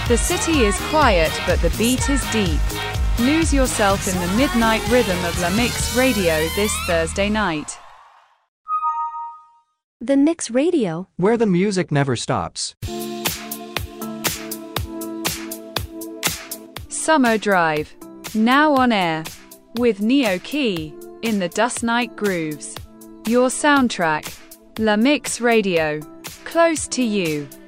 The city is quiet, but the beat is deep. Lose yourself in the midnight rhythm of La Mix Radio this Thursday night. The Mix Radio, where the music never stops. Summer Drive, now on air, with Neo Key, in the Dust Night Grooves. Your soundtrack, La Mix Radio, close to you.